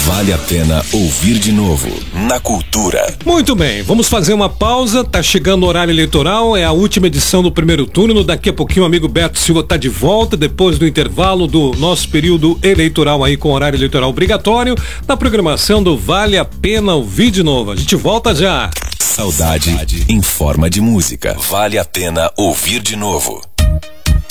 Vale a pena ouvir de novo na Cultura. Muito bem, vamos fazer uma pausa. Tá chegando o horário eleitoral, é a última edição do primeiro turno. Daqui a pouquinho o amigo Beto Silva tá de volta depois do intervalo do nosso período eleitoral aí com horário eleitoral obrigatório na programação do Vale a Pena Ouvir de Novo. A gente volta já. Saudade em forma de música. Vale a pena ouvir de novo.